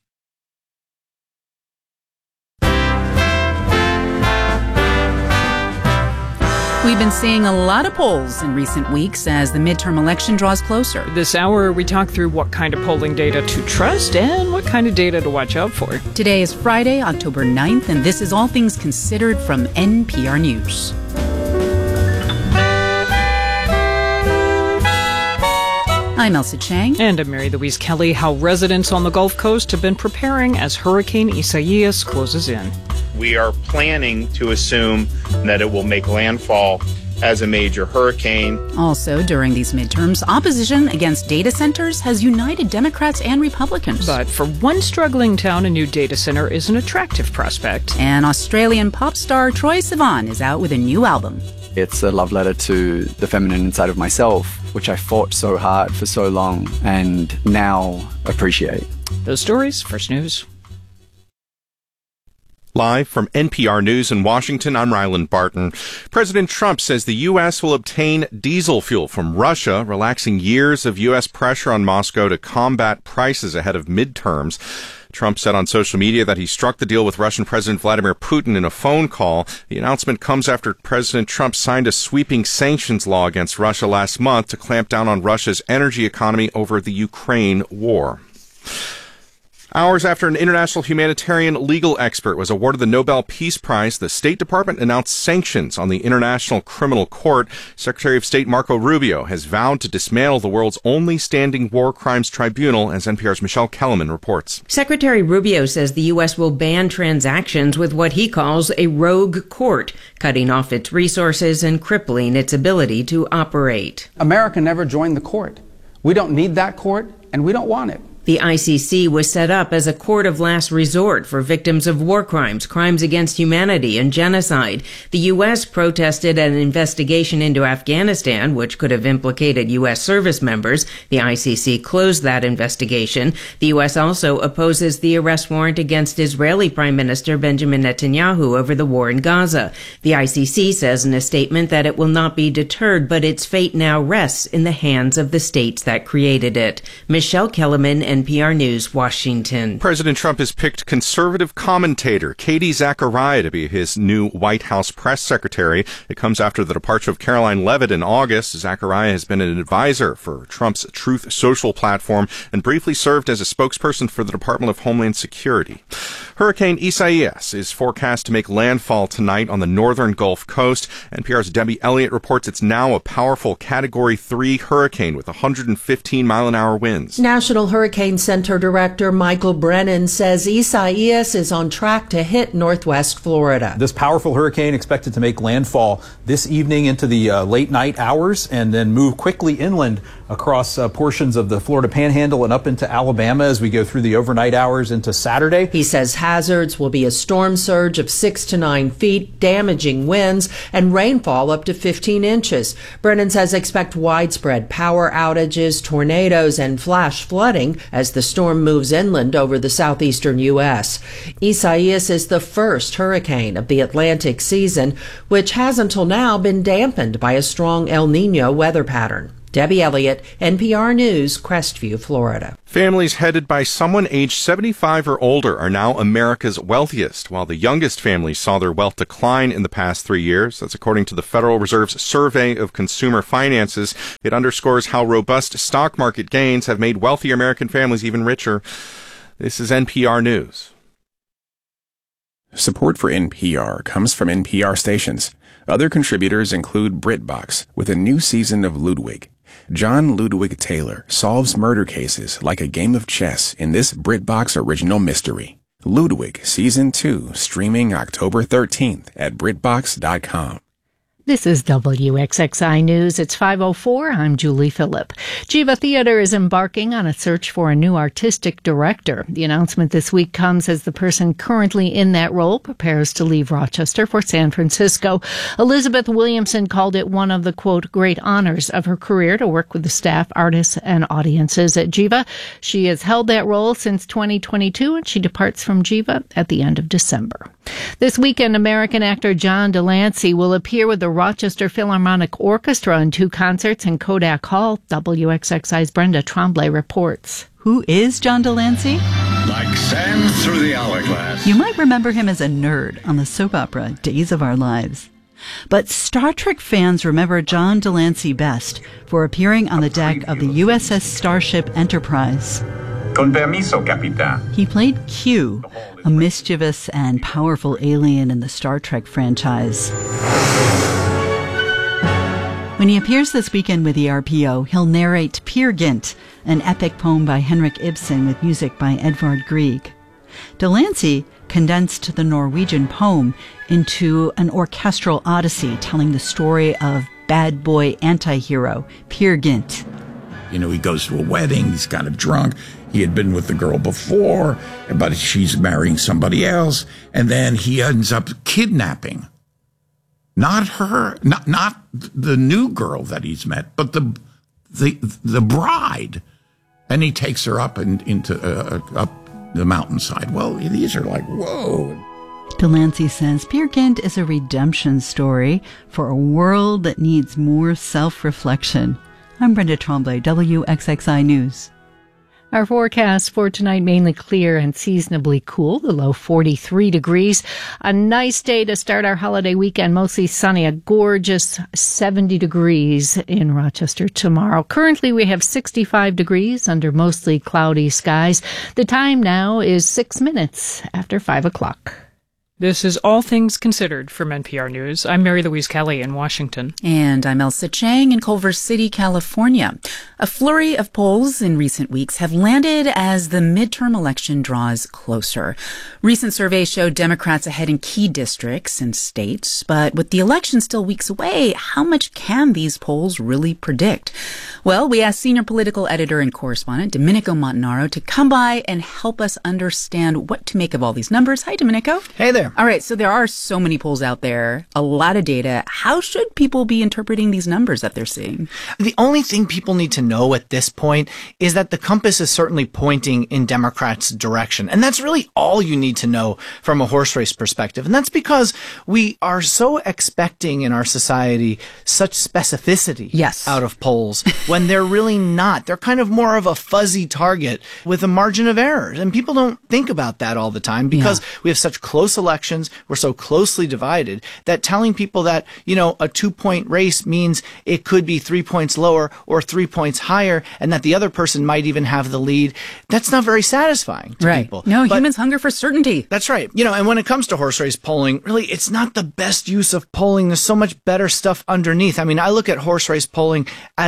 We've been seeing a lot of polls in recent weeks as the midterm election draws closer. This hour, we talk through what kind of polling data to trust and what kind of data to watch out for. Today is Friday, October 9th, and this is All Things Considered from NPR News. I'm Elsa Chang. And I'm Mary Louise Kelly. How residents on the Gulf Coast have been preparing as Hurricane Isaias closes in. We are planning to assume that it will make landfall as a major hurricane. Also, during these midterms, opposition against data centers has united Democrats and Republicans. But for one struggling town, a new data center is an attractive prospect. And Australian pop star Troye Sivan is out with a new album. It's a love letter to the feminine inside of myself, which I fought so hard for so long and now appreciate. Those stories, First News. Live from NPR News in Washington, I'm Ryland Barton. President Trump says the U.S. will obtain diesel fuel from Russia, relaxing years of U.S. pressure on Moscow to combat prices ahead of midterms. Trump said on social media that he struck the deal with Russian President Vladimir Putin in a phone call. The announcement comes after President Trump signed a sweeping sanctions law against Russia last month to clamp down on Russia's energy economy over the Ukraine war. Hours after an international humanitarian legal expert was awarded the Nobel Peace Prize, the State Department announced sanctions on the International Criminal Court. Secretary of State Marco Rubio has vowed to dismantle the world's only standing war crimes tribunal, as NPR's Michelle Kellerman reports. Secretary Rubio says the U.S. will ban transactions with what he calls a rogue court, cutting off its resources and crippling its ability to operate. America never joined the court. We don't need that court, and we don't want it. The ICC was set up as a court of last resort for victims of war crimes, crimes against humanity, and genocide. The U.S. protested an investigation into Afghanistan, which could have implicated U.S. service members. The ICC closed that investigation. The U.S. also opposes the arrest warrant against Israeli Prime Minister Benjamin Netanyahu over the war in Gaza. The ICC says in a statement that it will not be deterred, but its fate now rests in the hands of the states that created it. Michelle Kellerman, NPR News, Washington. President Trump has picked conservative commentator Katie Zachariah to be his new White House press secretary. It comes after the departure of Caroline Leavitt in August. Zachariah has been an advisor for Trump's Truth Social platform and briefly served as a spokesperson for the Department of Homeland Security. Hurricane Isaias is forecast to make landfall tonight on the northern Gulf Coast. NPR's Debbie Elliott reports it's now a powerful Category 3 hurricane with 115-mile-an-hour winds. National Hurricane Hurricane Center Director Michael Brennan says Isaias is on track to hit northwest Florida. This powerful hurricane expected to make landfall this evening into the late night hours and then move quickly inland across portions of the Florida Panhandle and up into Alabama as we go through the overnight hours into Saturday. He says hazards will be a storm surge of 6 to 9 feet, damaging winds, and rainfall up to 15 inches. Brennan says expect widespread power outages, tornadoes, and flash flooding as the storm moves inland over the southeastern U.S. Isaias is the first hurricane of the Atlantic season, which has until now been dampened by a strong El Nino weather pattern. Debbie Elliott, NPR News, Crestview, Florida. Families headed by someone aged 75 or older are now America's wealthiest, while the youngest families saw their wealth decline in the past 3 years. That's according to the Federal Reserve's Survey of Consumer Finances. It underscores how robust stock market gains have made wealthier American families even richer. This is NPR News. Support for NPR comes from NPR stations. Other contributors include BritBox with a new season of Ludwig. John Ludwig Taylor solves murder cases like a game of chess in this BritBox original mystery. Ludwig Season 2, streaming October 13th at BritBox.com. This is WXXI News. It's 5:04. I'm Julie Phillip. Jiva Theater is embarking on a search for a new artistic director. The announcement this week comes as the person currently in that role prepares to leave Rochester for San Francisco. Elizabeth Williamson called it one of the, quote, great honors of her career to work with the staff, artists, and audiences at Jiva. She has held that role since 2022, and she departs from Jiva at the end of December. This weekend, American actor John Delancey will appear with the Rochester Philharmonic Orchestra in 2 concerts in Kodak Hall. WXXI's Brenda Tremblay reports. Who is John Delancey? Like sand through the hourglass. You might remember him as a nerd on the soap opera Days of Our Lives. But Star Trek fans remember John Delancey best for appearing on the deck of the USS Starship Enterprise. Con permiso, Capitán. He played Q, a mischievous and powerful alien in the Star Trek franchise. When he appears this weekend with the RPO, he'll narrate Peer Gynt, an epic poem by Henrik Ibsen with music by Edvard Grieg. Delancey condensed the Norwegian poem into an orchestral odyssey telling the story of bad boy anti-hero Peer Gynt. You know, he goes to a wedding, he's kind of drunk. He had been with the girl before, but she's marrying somebody else, and then he ends up kidnapping. Not her, not the new girl that he's met, but the bride, and he takes her up into up the mountainside. Well, these are like, whoa. Delancey says Peer Gynt is a redemption story for a world that needs more self-reflection. I'm Brenda Tremblay, WXXI News. Our forecast for tonight, mainly clear and seasonably cool, the low 43 degrees. A nice day to start our holiday weekend, mostly sunny, a gorgeous 70 degrees in Rochester tomorrow. Currently, we have 65 degrees under mostly cloudy skies. The time now is 6 minutes after 5 o'clock. This is All Things Considered from NPR News. I'm Mary Louise Kelly in Washington. And I'm Elsa Chang in Culver City, California. A flurry of polls in recent weeks have landed as the midterm election draws closer. Recent surveys showed Democrats ahead in key districts and states, but with the election still weeks away, how much can these polls really predict? Well, we asked senior political editor and correspondent Domenico Montanaro to come by and help us understand what to make of all these numbers. Hi, Domenico. Hey there. All right, so there are so many polls out there, a lot of data. How should people be interpreting these numbers that they're seeing? The only thing people need to know at this point is that the compass is certainly pointing in Democrats' direction. And that's really all you need to know from a horse race perspective. And that's because we are so expecting in our society such specificity out of polls when they're really not. They're kind of more of a fuzzy target with a margin of error. And people don't think about that all the time because we have such close elections. We're so closely divided that telling people that, you know, a 2-point race means it could be 3 points lower or 3 points higher and that the other person might even have the lead, that's not very satisfying to people. No, humans hunger for certainty. That's right. You know, and when it comes to horse race polling, really, it's not the best use of polling. There's so much better stuff underneath. I mean, I look at horse race polling as like the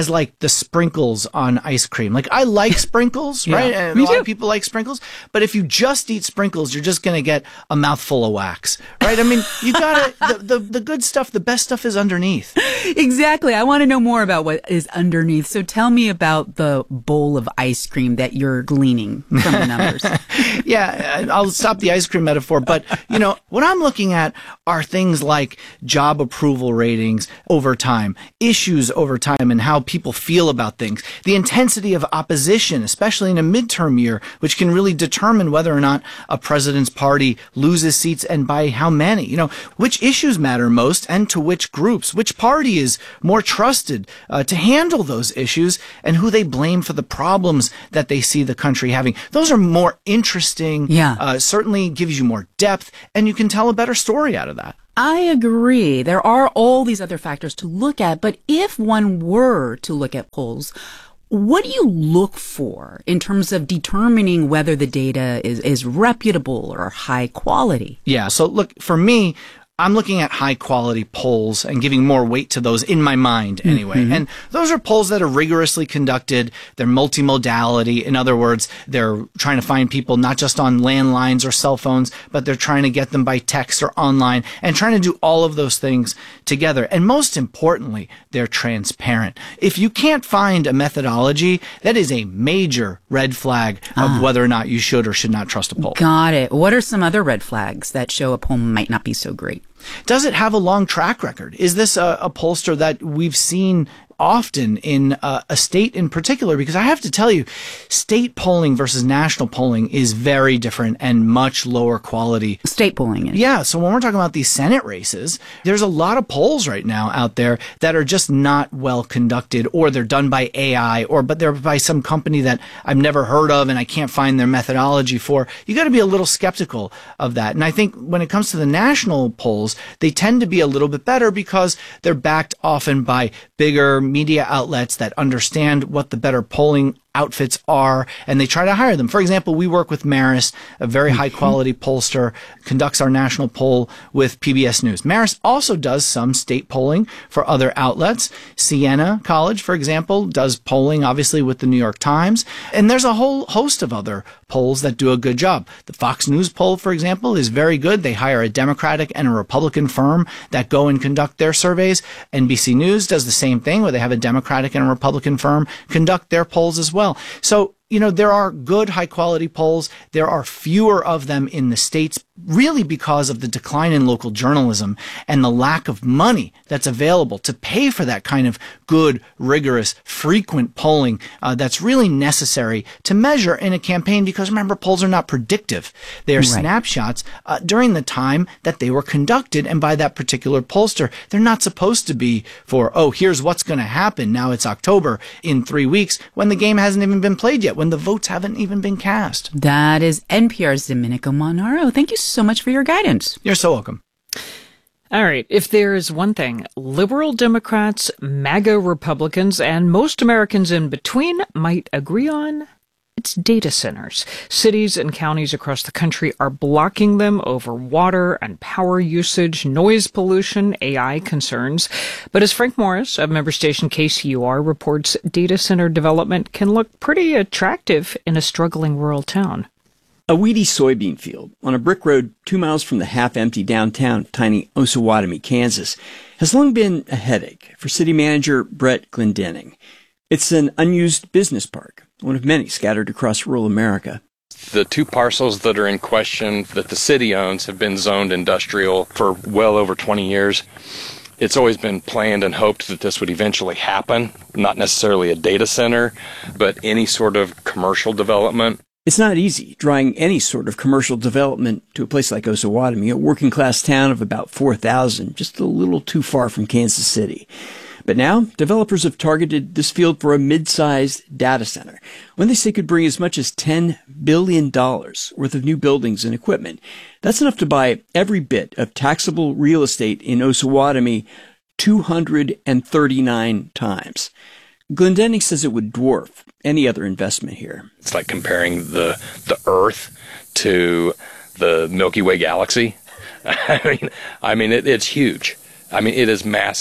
the sprinkles on ice cream. Like, I like sprinkles, right? And a lot of people like sprinkles, but if you just eat sprinkles, you're just going to get a mouthful of wax, right? I mean, you gotta, the good stuff, the best stuff is underneath. Exactly. I want to know more about what is underneath. So tell me about the bowl of ice cream that you're gleaning from the numbers. Yeah, I'll stop the ice cream metaphor, but what I'm looking at are things like job approval ratings over time, issues over time, and how people feel about things, the intensity of opposition, especially in a midterm year, which can really determine whether or not a president's party loses seats and by how many, which issues matter most and to which groups, which party is more trusted to handle those issues, and who they blame for the problems that they see the country having. Those are more interesting, certainly gives you more depth, and you can tell a better story out of that. I agree. There are all these other factors to look at, but if one were to look at polls, what do you look for in terms of determining whether the data is reputable or high quality? Yeah, so look, for me, I'm looking at high quality polls and giving more weight to those in my mind anyway. Mm-hmm. And those are polls that are rigorously conducted. They're multimodality. In other words, they're trying to find people not just on landlines or cell phones, but they're trying to get them by text or online and trying to do all of those things together. And most importantly, they're transparent. If you can't find a methodology, that is a major red flag of whether or not you should or should not trust a poll. Got it. What are some other red flags that show a poll might not be so great? Does it have a long track record? Is this a pollster that we've seen often in a state in particular? Because I have to tell you, state polling versus national polling is very different and much lower quality. State polling is. Yeah. So when we're talking about these Senate races, there's a lot of polls right now out there that are just not well conducted, or they're done by AI, but they're by some company that I've never heard of and I can't find their methodology for. You got to be a little skeptical of that. And I think when it comes to the national polls, they tend to be a little bit better because they're backed often by bigger media outlets that understand what the better polling outfits are, and they try to hire them. For example, we work with Marist, a very high quality pollster, conducts our national poll with PBS News. Marist also does some state polling for other outlets. Siena College, for example, does polling obviously with the New York Times, and there's a whole host of other polls that do a good job. The Fox News poll, for example, is very good. They hire a Democratic and a Republican firm that go and conduct their surveys. NBC News does the same thing, where they have a Democratic and a Republican firm conduct their polls as well. So, there are good high quality polls. There are fewer of them in the states, really because of the decline in local journalism and the lack of money that's available to pay for that kind of good, rigorous, frequent polling that's really necessary to measure in a campaign. Because remember, polls are not predictive. They are snapshots during the time that they were conducted and by that particular pollster. They're not supposed to be for, here's what's going to happen. Now it's October in 3 weeks, when the game hasn't even been played yet, when the votes haven't even been cast. That is NPR's Domenico Monaro. Thank you so much for your guidance. You're so welcome. All right. If there is one thing liberal Democrats, MAGA Republicans, and most Americans in between might agree on, it's data centers. Cities and counties across the country are blocking them over water and power usage, noise pollution, AI concerns. But as Frank Morris of member station KCUR reports, data center development can look pretty attractive in a struggling rural town. A weedy soybean field on a brick road 2 miles from the half-empty downtown tiny Osawatomie, Kansas, has long been a headache for city manager Brett Glendening. It's an unused business park, one of many scattered across rural America. The 2 parcels that are in question that the city owns have been zoned industrial for well over 20 years. It's always been planned and hoped that this would eventually happen, not necessarily a data center, but any sort of commercial development. It's not easy drawing any sort of commercial development to a place like Osawatomie, a working-class town of about 4,000, just a little too far from Kansas City. But now, developers have targeted this field for a mid-sized data center, one they say could bring as much as $10 billion worth of new buildings and equipment. That's enough to buy every bit of taxable real estate in Osawatomie 239 times. Glendening says it would dwarf any other investment here. It's like comparing the Earth to the Milky Way galaxy. I mean, it's huge. I mean, it is massive.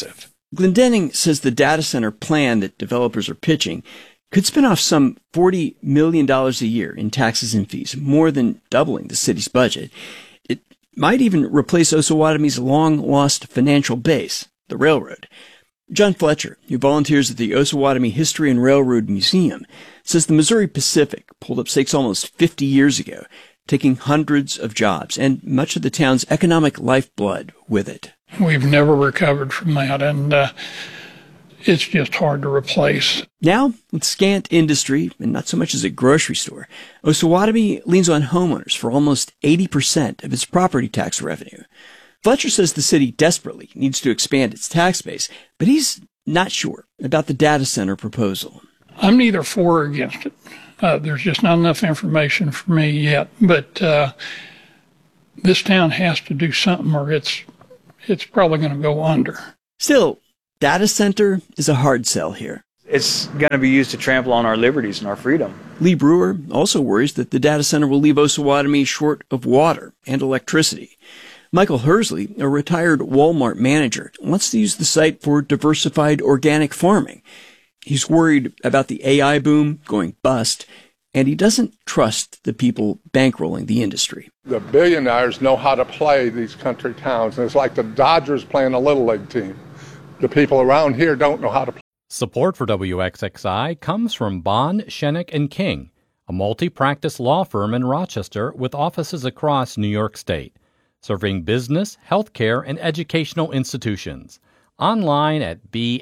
Glendenning says the data center plan that developers are pitching could spin off some $40 million a year in taxes and fees, more than doubling the city's budget. It might even replace Osawatomie's long-lost financial base, the railroad. John Fletcher, who volunteers at the Osawatomie History and Railroad Museum, says the Missouri Pacific pulled up stakes almost 50 years ago, taking hundreds of jobs and much of the town's economic lifeblood with it. We've never recovered from that, and it's just hard to replace. Now, with scant industry and not so much as a grocery store, Osawatomie leans on homeowners for almost 80% of its property tax revenue. Fletcher says the city desperately needs to expand its tax base, but he's not sure about the data center proposal. I'm neither for or against it. There's just not enough information for me yet, but this town has to do something or it's probably going to go under. Still, data center is a hard sell here. It's going to be used to trample on our liberties and our freedom. Lee Brewer also worries that the data center will leave Osawatomie short of water and electricity. Michael Hersley, a retired Walmart manager, wants to use the site for diversified organic farming. He's worried about the AI boom going bust, and he doesn't trust the people bankrolling the industry. The billionaires know how to play these country towns, and it's like the Dodgers playing a little league team. The people around here don't know how to play. Support for WXXI comes from Bond, Shenik & King, a multi-practice law firm in Rochester with offices across New York State, serving business, healthcare, and educational institutions. Online at bshnk.com.